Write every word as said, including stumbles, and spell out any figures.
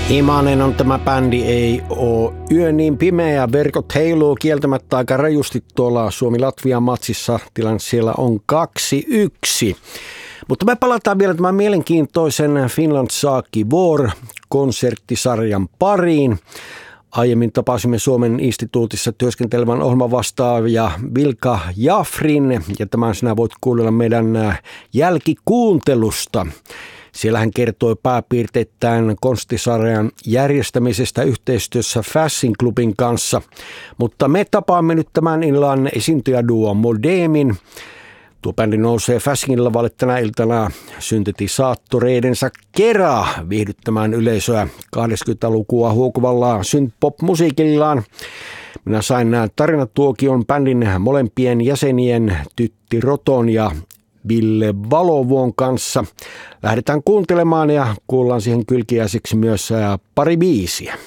Himanen on tämä bändi, ei oo yö niin pimeä. Verkot heiluu kieltämättä aika rajusti tuolla Suomi-Latvian matsissa. Tilanne siellä on kaksi yksi. Mutta me palataan vielä tämän mielenkiintoisen Finland Saakki War -konserttisarjan pariin. Aiemmin tapasimme Suomen instituutissa työskentelevän ohjelmavastaavia Vilka Jaffrin, ja tämän sinä voit kuunnella meidän jälkikuuntelusta. Siellä hän kertoi pääpiirteittäin konstisarjan järjestämisestä yhteistyössä Fassin klubin kanssa. Mutta me tapaamme nyt tämän illan esiintyjäduo Modemin. Tuo bändi nousee Fassin lavalle tänä iltana syntetisaattoreidensa kera viihdyttämään yleisöä kahdeksankymmentälukua huokuvalla synth-pop-musiikillaan. Minä sain tarinatuokion bändin molempien jäsenien Tytti Roton ja Ville Valovuon kanssa. Lähdetään kuuntelemaan ja kuullaan siihen kylkiäiseksi myös pari biisiä.